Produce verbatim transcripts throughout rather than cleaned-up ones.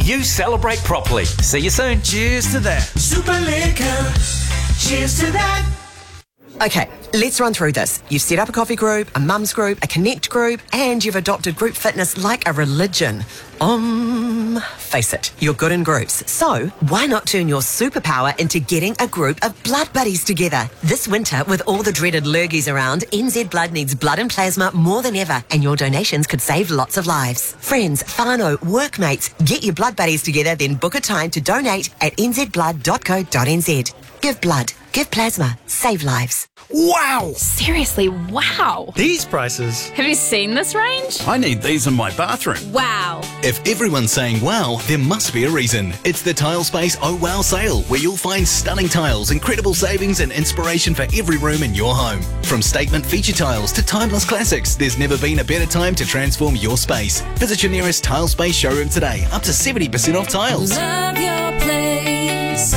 you celebrate properly. See you soon. Cheers to that. Super Liquor. Cheers to that. Okay, let's run through this. You've set up a coffee group, a mums group, a connect group, and you've adopted group fitness like a religion. Um, face it, you're good in groups. So, why not turn your superpower into getting a group of blood buddies together? This winter, with all the dreaded lurgies around, N Z Blood needs blood and plasma more than ever, and your donations could save lots of lives. Friends, whānau, workmates, get your blood buddies together, then book a time to donate at n z blood dot co dot n z. Give blood. Give plasma. Save lives. Wow! Seriously, wow! These prices. Have you seen this range? I need these in my bathroom. Wow! If everyone's saying wow, there must be a reason. It's the Tilespace Oh Wow sale, where you'll find stunning tiles, incredible savings and inspiration for every room in your home. From statement feature tiles to timeless classics, there's never been a better time to transform your space. Visit your nearest Tilespace showroom today. Up to seventy percent off tiles. Love your place.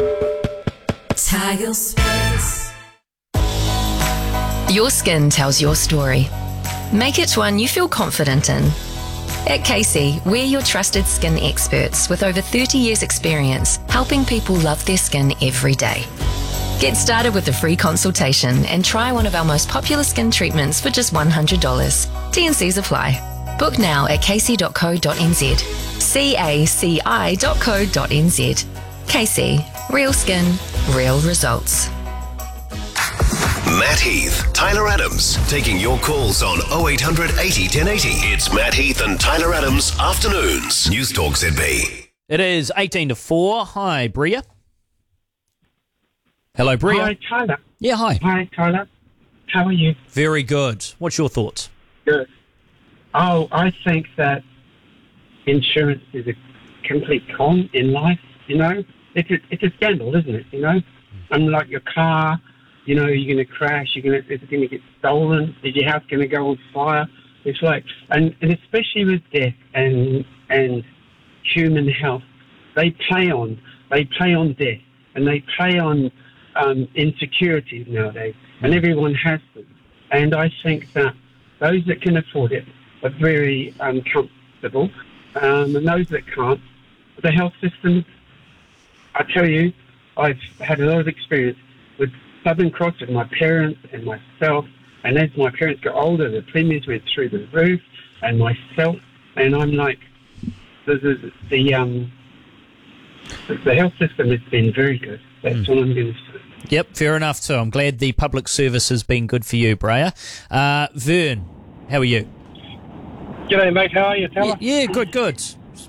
Tilespace. Your skin tells your story. Make it one you feel confident in. At Casey, we're your trusted skin experts with over thirty years experience helping people love their skin every day. Get started with a free consultation and try one of our most popular skin treatments for just one hundred dollars. T and Cs apply. Book now at casey dot co dot n z. C A C I dot co dot n z. Casey, real skin, real results. Matt Heath, Tyler Adams, taking your calls on oh eight hundred eighty ten eighty. It's Matt Heath and Tyler Adams Afternoons. News Talk Z B. It is eighteen to four. Hi, Bria. Hello, Bria. Hi, Tyler. Yeah, hi. Hi, Tyler. How are you? Very good. What's your thoughts? Good. Oh, I think that insurance is a complete con in life, you know? It's a, it's a scandal, isn't it, you know? Unlike your car, you know, you're going to crash, you're going to, it's going to get stolen, is your house going to go on fire? It's like, and, and especially with death and and human health, they play on, they play on death, and they play on um, insecurities nowadays, and everyone has them. And I think that those that can afford it are very um, comfortable, um, and those that can't, the health system, I tell you, I've had a lot of experience with Southern Cross, with my parents and myself, and as my parents got older, the premiums went through the roof, and myself, and I'm like, the the, the um the health system has been very good. That's mm. all I'm going to say. Yep, fair enough too. I'm glad the public service has been good for you, Bria. Uh, Vern, how are you? G'day, mate. How are you, Tyler? Yeah, yeah, good, good.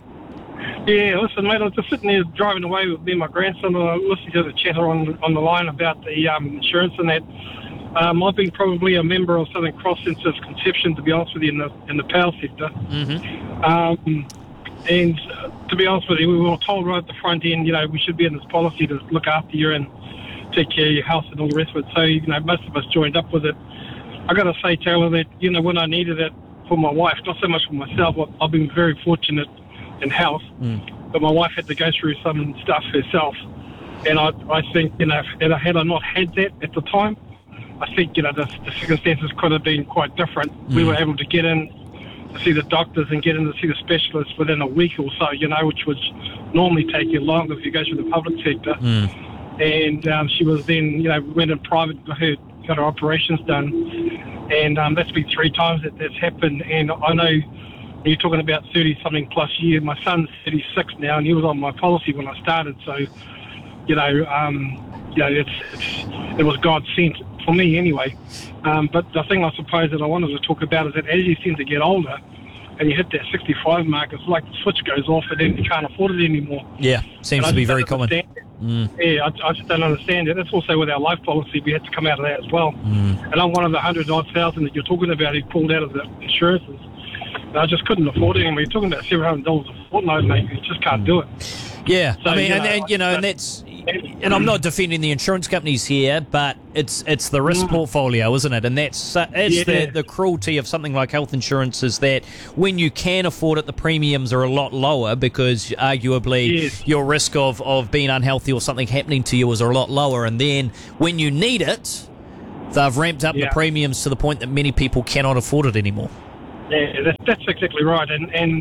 Yeah, listen, mate, I was just sitting there driving away with me and my grandson, and I listened to the chatter on on the line about the um, insurance and that. Um, I've been probably a member of Southern Cross since its conception, to be honest with you, in the in the power sector. Mm-hmm. Um, and uh, to be honest with you, we were told right at the front end, you know, we should be in this policy to look after you and take care of your house and all the rest of it. So, you know, most of us joined up with it. I got to say, Taylor, that, you know, when I needed it for my wife, not so much for myself, I've been very fortunate in health, mm. but my wife had to go through some stuff herself. And I, I think, you know, if, had I not had that at the time, I think, you know, the, the circumstances could have been quite different. Mm. We were able to get in to see the doctors and get in to see the specialists within a week or so, you know, which would normally take you longer if you go through the public sector. Mm. And um, she was then, you know, went in private, got her, got her operations done. And um, that's been three times that that's happened. And I know you're talking about thirty-something plus years. My son's thirty-six now, and he was on my policy when I started. So, you know, um, you know, it's, it's it was God sent for me anyway. Um, but the thing I suppose that I wanted to talk about is that as you seem to get older and you hit that sixty-five mark, it's like the switch goes off and then you can't afford it anymore. Yeah, seems to be very common. Mm. Yeah, I, I just don't understand it. That's also with our life policy. We had to come out of that as well. Mm. And I'm one of the hundred odd thousand that you're talking about who pulled out of the insurances. And I just couldn't afford it. And we're talking about seven hundred dollars a fortnight, mate. You just can't do it. Yeah, so, I mean, you know, and, and you know, and that's, and I'm not defending the insurance companies here, but it's it's the risk mm. portfolio, isn't it? And that's uh, it's yeah. the the cruelty of something like health insurance is that when you can afford it, the premiums are a lot lower because arguably yes. your risk of, of being unhealthy or something happening to you is a lot lower. And then when you need it, they've ramped up yeah. the premiums to the point that many people cannot afford it anymore. Yeah, that's, that's exactly right. And and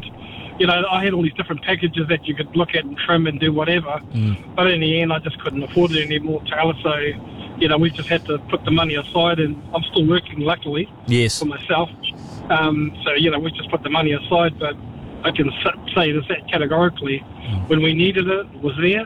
you know, I had all these different packages that you could look at and trim and do whatever. Mm. But in the end, I just couldn't afford it anymore, Taylor. So, you know, we just had to put the money aside, and I'm still working, luckily, Yes. for myself. Um, so, you know, we just put the money aside, but I can say this categorically. When we needed it, it was there.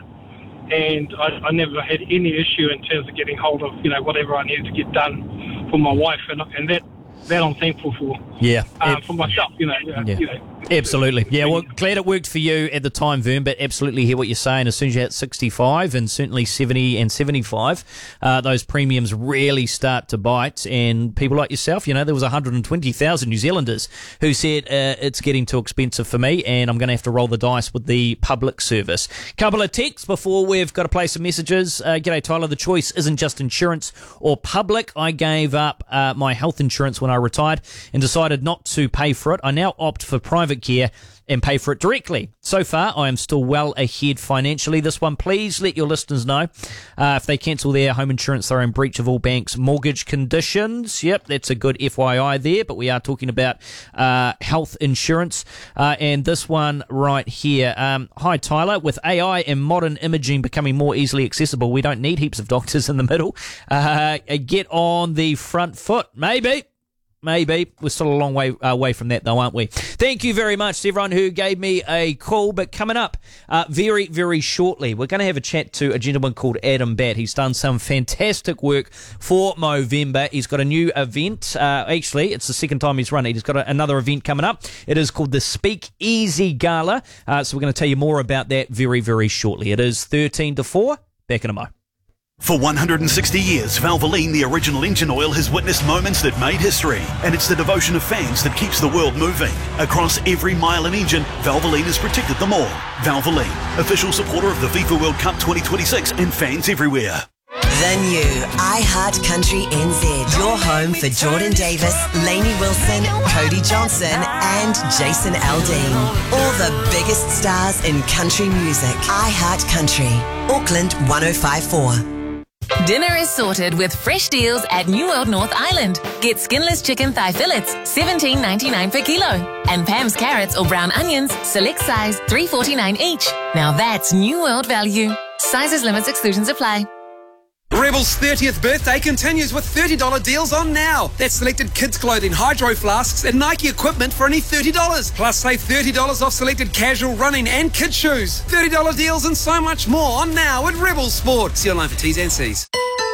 And I, I never had any issue in terms of getting hold of, you know, whatever I needed to get done for my wife. And, and that, that I'm thankful for. Yeah. Um, for myself, you know. Yeah. Yeah. You know. Absolutely. Yeah, well, glad it worked for you at the time, Vern, but absolutely hear what you're saying. As soon as you hit sixty-five and certainly seventy and seventy-five, uh, those premiums really start to bite. And people like yourself, you know, there was one hundred twenty thousand New Zealanders who said, uh, it's getting too expensive for me and I'm going to have to roll the dice with the public service. Couple of texts before we've got to play some messages. Uh, G'day, Tyler. The choice isn't just insurance or public. I gave up uh, my health insurance when I retired and decided not to pay for it. I now opt for private care and pay for it directly. So far, I am still well ahead financially. This one, please let your listeners know uh, if they cancel their home insurance, they're in breach of all banks' mortgage conditions. Yep, that's a good F Y I there, but we are talking about uh, health insurance. Uh, and this one right here. Um, hi, Tyler. With A I and modern imaging becoming more easily accessible, we don't need heaps of doctors in the middle. Uh, get on the front foot, maybe. Maybe. We're still a long way away from that, though, aren't we? Thank you very much to everyone who gave me a call. But coming up uh, very, very shortly, we're going to have a chat to a gentleman called Adam Batt. He's done some fantastic work for Movember. He's got a new event. Uh, actually, it's the second time he's run it. He's got a, another event coming up. It is called the Speak Easy Gala. Uh, so we're going to tell you more about that very, very shortly. It is thirteen to four. Back in a mo. For one hundred sixty years, Valvoline, the original engine oil, has witnessed moments that made history. And it's the devotion of fans that keeps the world moving. Across every mile and engine, Valvoline has protected them all. Valvoline, official supporter of the FIFA World Cup twenty twenty-six and fans everywhere. The new iHeart Country N Z. Your home for Jordan Davis, Lainey Wilson, Cody Johnson and Jason Aldean. All the biggest stars in country music. iHeart Country. Auckland one oh five point four. Dinner is sorted with fresh deals at New World North Island. Get skinless chicken thigh fillets, seventeen ninety-nine per kilo. And Pam's carrots or brown onions, select size, three forty-nine each. Now that's New World value. Sizes, limits, exclusions apply. Rebel's thirtieth birthday continues with thirty dollars deals on now. That's selected kids' clothing, hydro flasks and Nike equipment for only thirty dollars. Plus save thirty dollars off selected casual running and kids' shoes. thirty dollars deals and so much more on now at Rebel Sport. See online for T's and C's.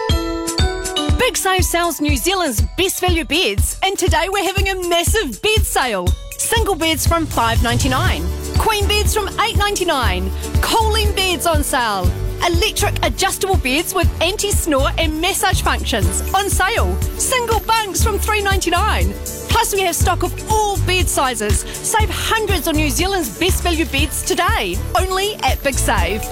Big Save sells New Zealand's best value beds, and today we're having a massive bed sale. Single beds from five ninety-nine, queen beds from eight ninety-nine, Colleen beds on sale, electric adjustable beds with anti-snore and massage functions on sale, single bunks from three ninety-nine. Plus we have stock of all bed sizes. Save hundreds on New Zealand's best value beds today, only at Big Save.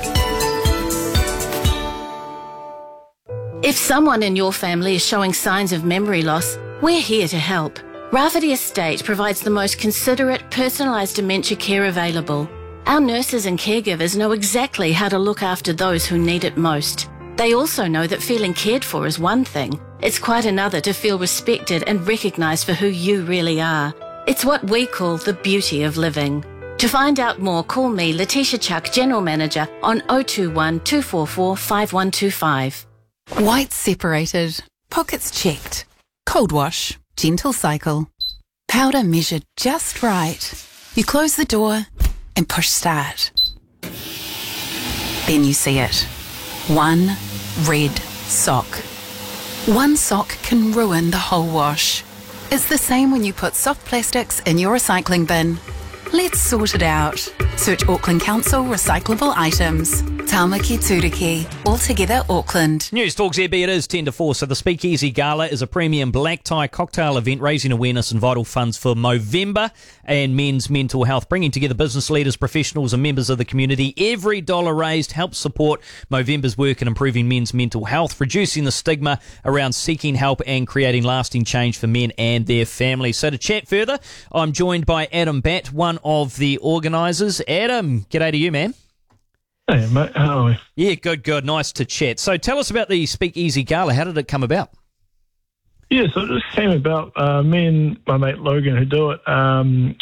If someone in your family is showing signs of memory loss, we're here to help. Rafferty Estate provides the most considerate, personalised dementia care available. Our nurses and caregivers know exactly how to look after those who need it most. They also know that feeling cared for is one thing. It's quite another to feel respected and recognised for who you really are. It's what we call the beauty of living. To find out more, call me, Letitia Chuck, General Manager, on oh two one, two four four, five one two five. White separated, pockets checked, cold wash, gentle cycle, powder measured just right. You close the door and push start. Then you see it. One red sock. One sock can ruin the whole wash. It's the same when you put soft plastics in your recycling bin. Let's sort it out. Search Auckland Council recyclable items. Tāmaki Turiki, altogether Auckland. News Talk Z B, it is ten to four, so the Speakeasy Gala is a premium black tie cocktail event raising awareness and vital funds for Movember and men's mental health, bringing together business leaders, professionals and members of the community. Every dollar raised helps support Movember's work in improving men's mental health, reducing the stigma around seeking help and creating lasting change for men and their families. So to chat further, I'm joined by Adam Batt, one of the organisers. Adam, g'day to you, man. Hey, mate, how are we? Yeah, good, good. Nice to chat. So tell us about the Speakeasy Gala. How did it come about? Yeah, so it just came about, uh, me and my mate Logan who do it, um,